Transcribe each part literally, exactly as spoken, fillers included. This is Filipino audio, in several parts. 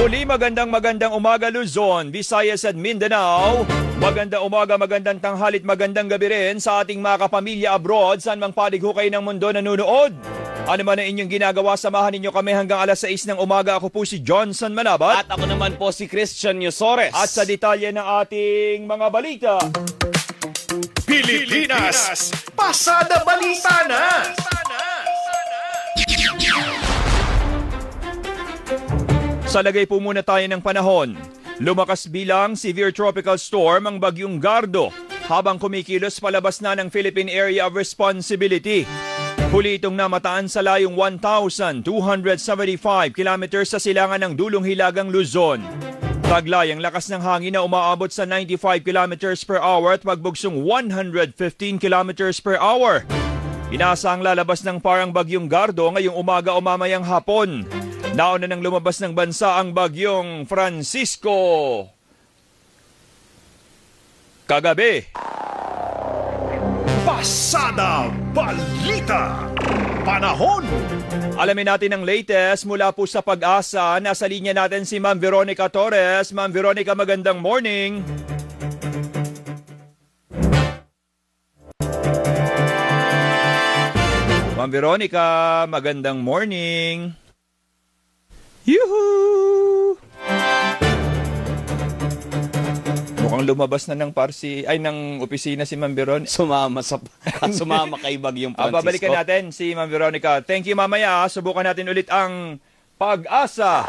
Muli magandang magandang umaga Luzon, Visayas at Mindanao. Magandang umaga, magandang tanghalit, magandang gabi rin sa ating mga kapamilya abroad saan mang panig hukay ng mundo nanonood. Ano man ang inyong ginagawa, samahan ninyo kami hanggang alas sais ng umaga. Ako po si Johnson Manabat. At ako naman po si Christian Yusores. At sa detalye ng ating mga balita. Pilipinas, pasada balita na! Sa lagay po muna tayo ng panahon. Lumakas bilang severe tropical storm ang bagyong Gardo habang kumikilos palabas na ng Philippine Area of Responsibility. Huli itong namataan sa layong one thousand two hundred seventy-five kilometers sa silangan ng Dulong Hilagang Luzon. Taglay ang lakas ng hangin na umaabot sa ninety-five kilometers per hour at magbugsong one hundred fifteen kilometers per hour. Inaasang lalabas ng parang bagyong Gardo ngayong umaga o mamayang hapon. Nauna nang lumabas ng bansa ang bagyong Francisco kagabi. Pasada balita, panahon. Alamin natin ang latest mula po sa Pag-asa. Nasa linya natin si Ma'am Veronica Torres. Ma'am Veronica, magandang morning. Ma'am Veronica, magandang morning. Yuhu! Mukhang lumabas na ng parsi ay ng opisina si Ma'am Veronica. Sumama sa sumama kay bagyong Ah, Francisco. babalikan natin si Ma'am Veronica. Thank you mamaya. Subukan natin ulit ang Pag-asa.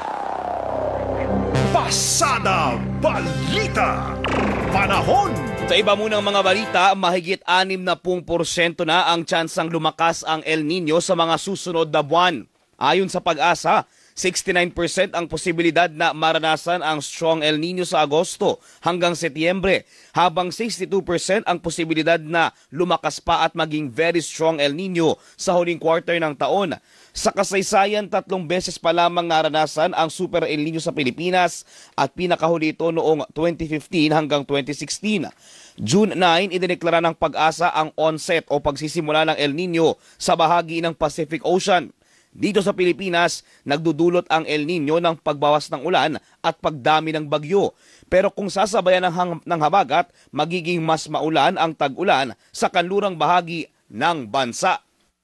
Pasada balita, panahon. Sa iba munang mga balita, mahigit anim na porsyento na ang tsansang lumakas ang El Nino sa mga susunod na buwan. Ayon sa Pag-asa, sixty-nine percent ang posibilidad na maranasan ang strong El Nino sa Agosto hanggang Setyembre, habang sixty-two percent ang posibilidad na lumakas pa at maging very strong El Nino sa huling quarter ng taon. Sa kasaysayan, tatlong beses pa lamang naranasan ang Super El Nino sa Pilipinas at pinakahuli ito noong twenty fifteen hanggang twenty sixteen. June nine, idineklara ng Pag-asa ang onset o pagsisimula ng El Nino sa bahagi ng Pacific Ocean. Dito sa Pilipinas, nagdudulot ang El Nino ng pagbawas ng ulan at pagdami ng bagyo. Pero kung sasabayan ng, hang- ng habagat, magiging mas maulan ang tag-ulan sa kanlurang bahagi ng bansa.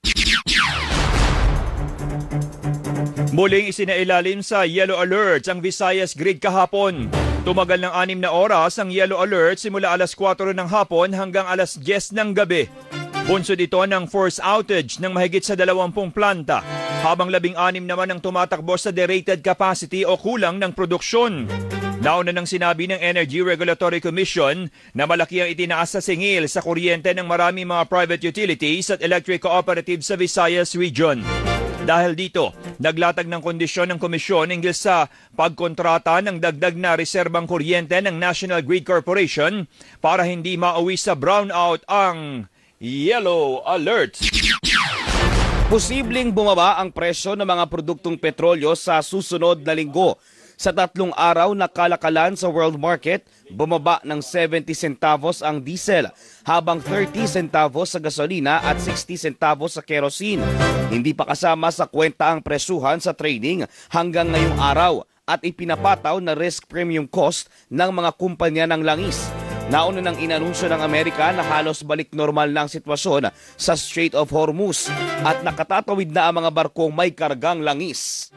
Muling isinailalim sa yellow alert ang Visayas grid kahapon. Tumagal ng anim na oras ang yellow alert simula alas kwatro ng hapon hanggang alas diyes ng gabi. Bunsod ito ng force outage ng mahigit sa dalawampung planta, habang labing anim naman ang tumatakbo sa derated capacity o kulang ng produksyon. Nauna nang sinabi ng Energy Regulatory Commission na malaki ang itinaas sa singil sa kuryente ng maraming mga private utilities at electric cooperatives sa Visayas Region. Dahil dito, naglatag ng kondisyon ng komisyon hinggil sa pagkontrata ng dagdag na reserbang kuryente ng National Grid Corporation para hindi mauwi sa brownout ang yellow alert. Posibleng bumaba ang presyo ng mga produktong petrolyo sa susunod na linggo. Sa tatlong araw na kalakalan sa world market, bumaba ng seventy centavos ang diesel, habang thirty centavos sa gasolina at sixty centavos sa kerosene. Hindi pa kasama sa kwenta ang presyuhan sa trading hanggang ngayong araw at ipinapataw na risk premium cost ng mga kumpanya ng langis. Nauna nang inanunsyo ng Amerika na halos balik normal na ang sitwasyon sa Strait of Hormuz at nakatatawid na ang mga barkong may kargang langis.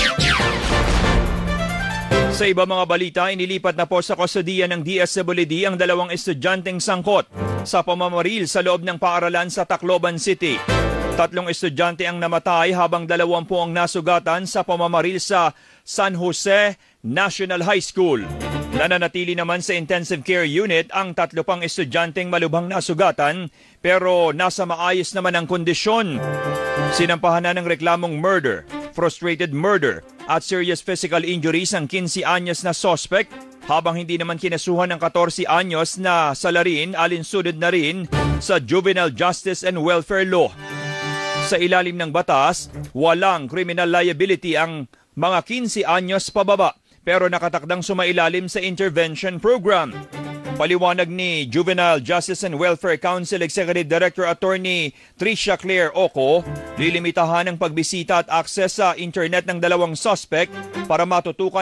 Sa iba mga balita, inilipat na po sa kustodiya ng D S W D ang dalawang estudyanteng sangkot sa pamamaril sa loob ng paaralan sa Tacloban City. Tatlong estudyante ang namatay habang dalawampu ang nasugatan sa pamamaril sa San Jose National High School. Nananatili naman sa intensive care unit ang tatlo pang estudyanteng malubhang nasugatan pero nasa maayos naman ang kondisyon. Sinampahan na ng reklamong murder, frustrated murder at serious physical injuries ang fifteen anyos na suspect, habang hindi naman kinasuhan ng fourteen anyos na salarin alinsunod na rin sa Juvenile Justice and Welfare Law. Sa ilalim ng batas, walang criminal liability ang mga fifteen anyos pababa pero nakatakdang sumailalim sa intervention program. Paliwanag ni Juvenile Justice and Welfare Council Executive Director Attorney Tricia Claire Oco, lilimitahan ang pagbisita at access sa internet ng dalawang suspect para matutukan